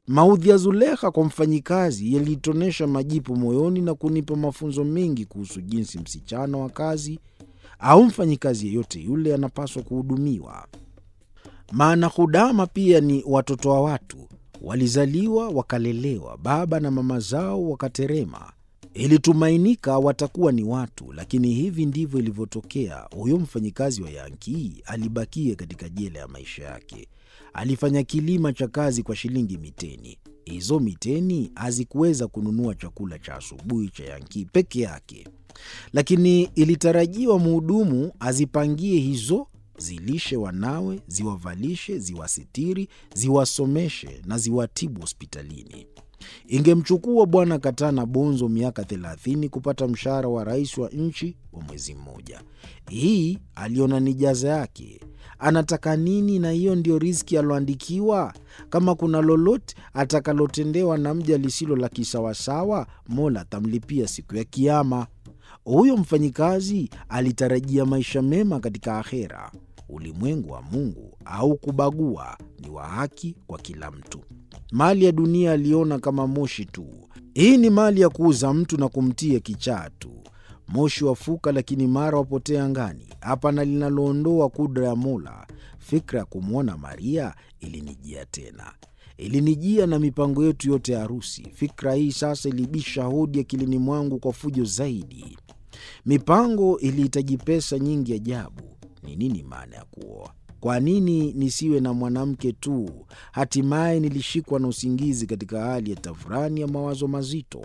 Maudhi ya Zulekha kwa mfanyikazi yalitonesha majipu moyoni na kunipa mafunzo mengi kuhusu jinsi msichana wa kazi au mfanyikazi yeyote yule anapaswa kuhudumiwa. Maana hudama pia ni watoto wa watu, walizaliwa wakalelewa, baba na mama zao wakaterema. Ilitumainika watakuwa ni watu, lakini hivi ndivyo ilivyotokea. Huyo mfanyikazi wa Yankee alibakia katika jela ya maisha yake. Alifanya kilima cha kazi kwa shilingi miteni. Hizo miteni hazikuweza kununua chakula cha asubuhi cha Yankee peke yake, lakini ilitarajiwa mhudumu azipangie hizo, zilishe wanawe, ziwavalishe, ziwasitiri, ziwasomeshe na ziwatibu hospitalini. Ingemchukua Bwana Katana Bonzo miaka 30 kupata mshahara wa rais wa nchi wa mwezi mmoja. Hii aliona ni jaza yake. Anataka nini? Na hiyo ndio riziki aloandikiwa. Kama kuna lolote atakalotendewa na mja lisilo la kisawasawa, Mola atamlipia siku ya Kiyama. Huyo mfanyikazi alitarajia maisha mema katika akhera. Ulimwengu wa Mungu au kubagua, ni wa haki kwa kila mtu. Mali ya dunia aliona kama moshi tu. Hii ni mali ya kuuza mtu na kumtia kichaa tu. Moshi wafuka, lakini mara wapotea angani. Hapa na linaloondoa kudra ya Mola. Fikra ya kumwona Maria ilinijia tena. Ilinijia na mipango yetu yote ya harusi. Fikra hii sasa ilibisha hodi akilini mwangu kwa fujo zaidi. Mipango ilihitaji pesa nyingi ajabu. Ni nini maana ya kuoa? Kwa nini nisiwe na mwanamke tu? Hatimaye nilishikwa na usingizi katika hali ya tafrani ya mawazo mazito.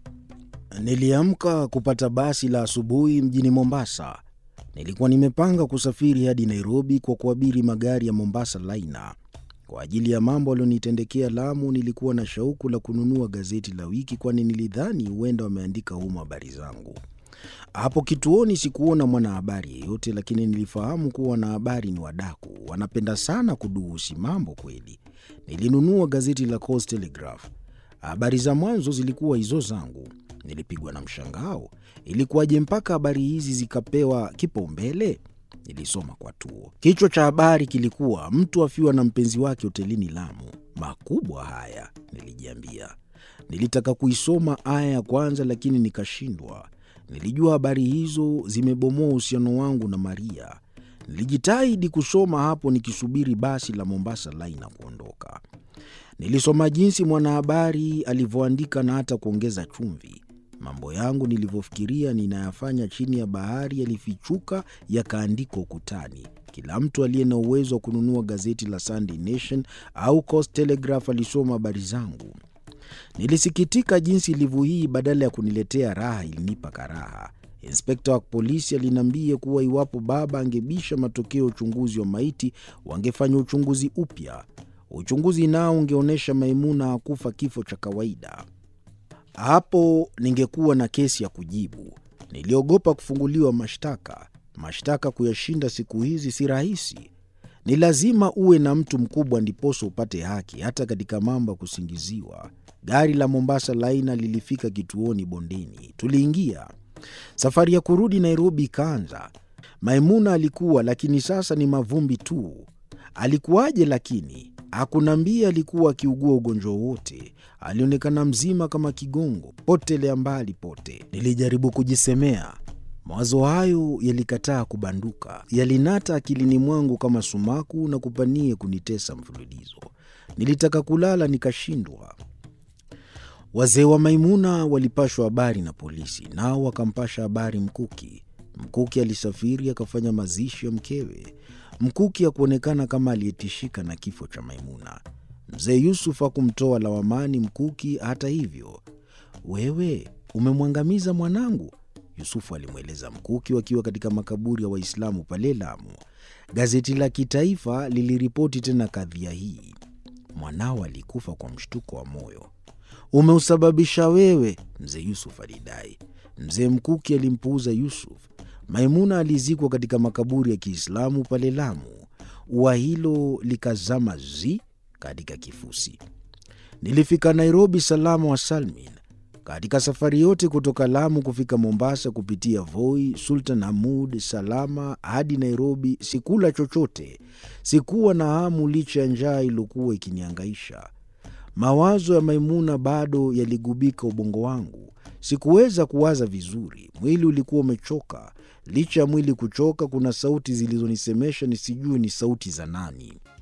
Niliamka kupata basi la asubuhi mjini Mombasa. Nilikuwa nimepanga kusafiri hadi Nairobi kwa kuabiri magari ya Mombasa Liner. Kwa ajili ya mambo alionitendekea Lamu, nilikuwa na shauku la kununua gazeti la wiki, kwani nilidhani huenda wameandika humo habari zangu. Hapo kituoni sikuona mwanahabari yeyote, lakini nilifahamu kuwa wanahabari ni wadaku. Wanapenda sana kuduhusi mambo kweli. Nilinunua gazeti la Coast Telegraph. Habari za mwanzo zilikuwa hizo zangu. Nilipigwa na mshangao. Ilikuwaje mpaka habari hizi zikapewa kipaumbele? Nilisoma kwa tuo. Kichwa cha habari kilikuwa mtu afiwa na mpenzi wake hotelini Lamu. Makubwa haya, nilijiambia. Nilitaka kuisoma aya ya kwanza, lakini nikashindwa. Nilijua habari hizo zimebomoa uhusiano wangu na Maria. Nilijitahidi kusoma hapo nikisubiri basi la Mombasa Liner kuondoka. Nilisoma jinsi mwanahabari alivyoandika na hata kuongeza chumvi. Mambo yangu nilivyofikiria ninayafanya chini ya bahari yalifichuka, yakaandikwa ukutani. Kila mtu aliye na uwezo wa kununua gazeti la Sunday Nation au Coast Telegraph alisoma habari zangu. Nilisikitika jinsi ilivyo hii, badala ya kuniletea raha ilinipa karaha. Inspekta wa polisi aliniambia kuwa iwapo baba angebisha matokeo ya uchunguzi wa maiti, wangefanya uchunguzi upya. Uchunguzi nao ungeonyesha Maimuna hakufa kifo cha kawaida. Hapo ningekuwa na kesi ya kujibu. Niliogopa kufunguliwa mashtaka. Mashtaka kuyashinda siku hizi si rahisi. Ni lazima uwe na mtu mkubwa ndiposo upate haki, hata katika mambo ya kusingiziwa. Gari la Mombasa Liner lilifika kituoni bondeni. Tuliingia. Safari ya kurudi Nairobi ikaanza. Maimuna alikuwa, lakini sasa ni mavumbi tu. Alikuwaje lakini? Hakunambia alikuwa akiugua ugonjwa wote. Alionekana mzima kama kigongo, potelea mbali pote. Nilijaribu kujisemea. Mawazo hayo yalikataa kubanduka. Yalinata akilini mwangu kama sumaku na kupania kunitesa mfululizo. Nilitaka kulala nikashindwa. Wazee wa Maimuna walipashwa habari na polisi, nao wakampasha habari Mkuki. Mkuki alisafiri akafanya mazishi ya mkewe. Mkuki hakuonekana kama aliyetishika na kifo cha Maimuna. Mzee Yusuf hakumtoa lawamani Mkuki hata hivyo. "Wewe umemwangamiza mwanangu," Yusufu alimweleza Mkuki wakiwa katika makaburi ya Waislamu pale Lamu. Gazeti la kitaifa liliripoti tena kadhia hii. "Mwanao alikufa kwa mshtuko wa moyo." "Umeusababisha wewe," mzee Yusuf alidai. Mzee Mkuki alimpuuza Yusuf. Maimuna alizikwa katika makaburi ya Kiislamu pale Lamu. Ua hilo likazama katika kifusi. Nilifika Nairobi salama wa salmin. Katika safari yote kutoka Lamu kufika Mombasa kupitia Voi, Sultan Hamud, Salama hadi Nairobi, sikula chochote. Sikuwa na hamu licha ya njaa iliyokuwa ikinihangaisha. Mawazo ya Maimuna bado yaligubika ubongo wangu. Sikuweza kuwaza vizuri, mwili ulikuwa umechoka. Licha ya mwili kuchoka, kuna sauti zilizonisemesha nisijue ni sauti za nani.